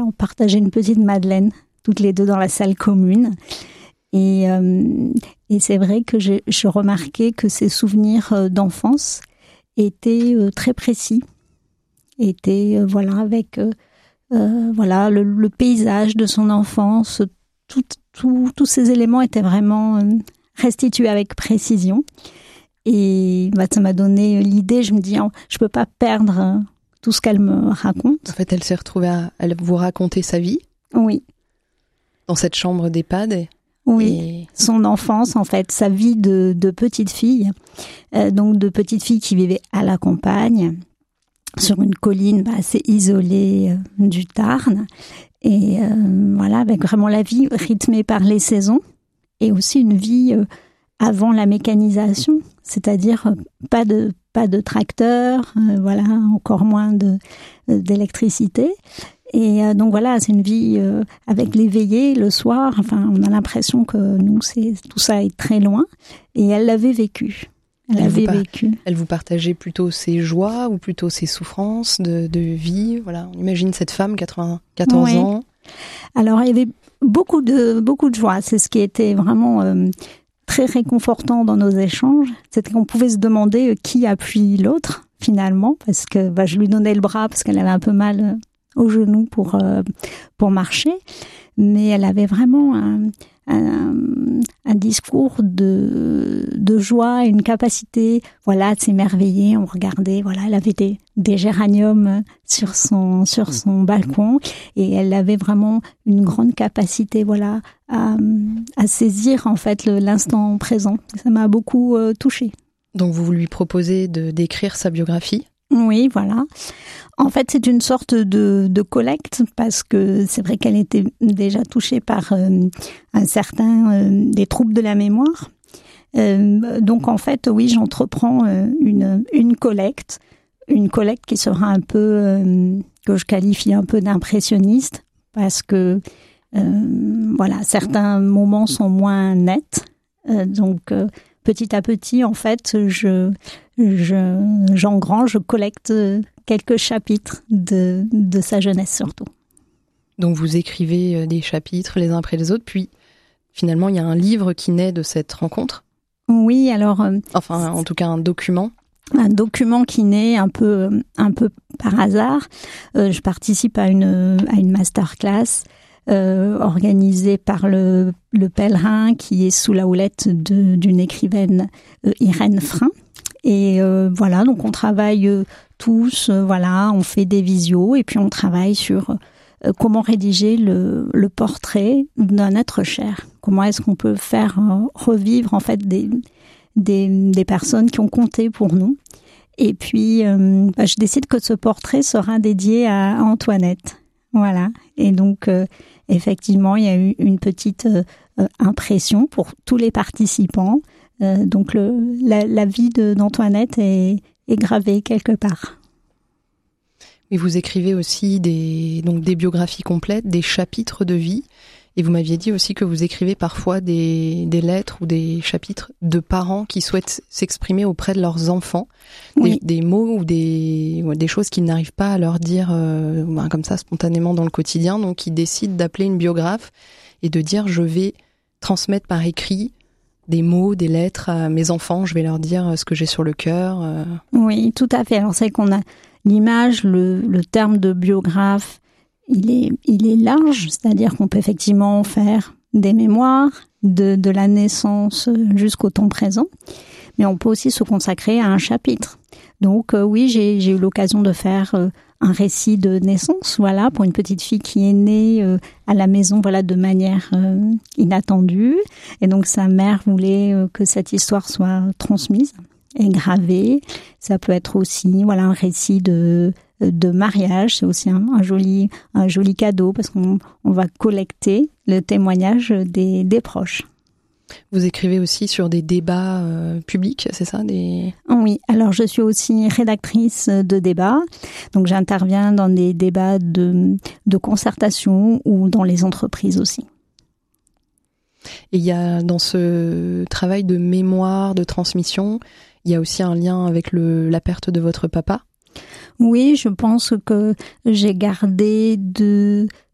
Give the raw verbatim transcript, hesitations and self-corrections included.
on partageait une petite madeleine, toutes les deux dans la salle commune. Et, euh, et c'est vrai que je, je remarquais que ces souvenirs d'enfance étaient euh, très précis, étaient euh, voilà avec euh, euh, voilà le, le paysage de son enfance, tout, tout, tous ces éléments étaient vraiment euh, restitués avec précision. Et bah, ça m'a donné l'idée, je me dis, oh, je peux pas perdre euh, tout ce qu'elle me raconte. En fait, elle s'est retrouvée à, à vous raconter sa vie. Oui. Dans cette chambre d'EHPAD. Et... Oui, et... son enfance, en fait, sa vie de, de petite fille, euh, donc de petite fille qui vivait à la campagne, sur une colline bah, assez isolée euh, du Tarn, et euh, voilà, avec vraiment la vie rythmée par les saisons, et aussi une vie euh, avant la mécanisation, c'est-à-dire euh, pas de pas de tracteur, euh, voilà, encore moins de euh, d'électricité. Et euh, donc voilà, c'est une vie euh, avec les veillées le soir. Enfin, on a l'impression que nous, c'est tout ça est très loin. Et elle l'avait vécu. Elle, elle avait vous par- vécu. Elle vous partageait plutôt ses joies ou plutôt ses souffrances de, de vie. Voilà, on imagine cette femme, quatre-vingt-quatorze oui. ans. Alors, il y avait beaucoup de beaucoup de joie. C'est ce qui était vraiment euh, très réconfortant dans nos échanges. C'était qu'on pouvait se demander euh, qui appuie l'autre finalement, parce que bah, je lui donnais le bras parce qu'elle avait un peu mal. Euh, au genou pour euh, pour marcher, mais elle avait vraiment un, un, un discours de de joie, une capacité, voilà, de s'émerveiller. On regardait, voilà, elle avait des des géraniums sur son sur son balcon et elle avait vraiment une grande capacité, voilà, à à saisir en fait le, l'instant présent. Ça m'a beaucoup euh, touchée. Donc vous lui proposez de d'écrire sa biographie. Oui, voilà. En fait, c'est une sorte de, de collecte parce que c'est vrai qu'elle était déjà touchée par euh, un certain euh, des troubles de la mémoire. Euh, donc en fait, oui, j'entreprends euh, une une collecte, une collecte qui sera un peu euh, que je qualifie un peu d'impressionniste parce que euh, voilà, certains moments sont moins nets. Euh, donc euh, petit à petit, en fait, je, je, j'engrange, je collecte quelques chapitres de, de sa jeunesse surtout. Donc vous écrivez des chapitres les uns après les autres, puis finalement il y a un livre qui naît de cette rencontre. Oui, alors... Euh, enfin, en tout cas un document. Un document qui naît un peu, un peu par hasard. Euh, je participe à une, à une masterclass Euh, organisée par le, le Pèlerin qui est sous la houlette de, d'une écrivaine euh, Irène Frein. Et euh, voilà, donc on travaille euh, tous, euh, voilà, on fait des visios et puis on travaille sur euh, comment rédiger le, le portrait d'un être cher. Comment est-ce qu'on peut faire euh, revivre en fait des, des, des personnes qui ont compté pour nous. Et puis, euh, bah, je décide que ce portrait sera dédié à, à Antoinette. Voilà. Et donc, euh, effectivement, il y a eu une petite euh, impression pour tous les participants. Euh, donc, le, la, la vie de, d'Antoinette est, est gravée quelque part. Et vous écrivez aussi des, donc des biographies complètes, des chapitres de vie. Et vous m'aviez dit aussi que vous écrivez parfois des, des lettres ou des chapitres de parents qui souhaitent s'exprimer auprès de leurs enfants. Oui. Des, des mots ou des, ou des choses qu'ils n'arrivent pas à leur dire euh, ben, comme ça spontanément dans le quotidien. Donc ils décident d'appeler une biographe et de dire je vais transmettre par écrit des mots, des lettres à mes enfants. Je vais leur dire ce que j'ai sur le cœur. Euh. Oui, tout à fait. Alors c'est qu'on a l'image, le, le terme de biographe, il est, il est large, c'est-à-dire qu'on peut effectivement faire des mémoires de, de la naissance jusqu'au temps présent, mais on peut aussi se consacrer à un chapitre. Donc euh, oui, j'ai, j'ai eu l'occasion de faire euh, un récit de naissance, voilà, pour une petite fille qui est née euh, à la maison, voilà, de manière euh, inattendue, et donc sa mère voulait euh, que cette histoire soit transmise et gravée. Ça peut être aussi, voilà, un récit de de mariage, c'est aussi un, un joli un joli cadeau parce qu'on on va collecter le témoignage des des proches. Vous écrivez aussi sur des débats euh, publics, c'est ça, des... Oui, alors je suis aussi rédactrice de débats, donc j'interviens dans des débats de de concertation ou dans les entreprises aussi. Et il y a dans ce travail de mémoire, de transmission, il y a aussi un lien avec le la perte de votre papa. Oui, je pense que j'ai gardé de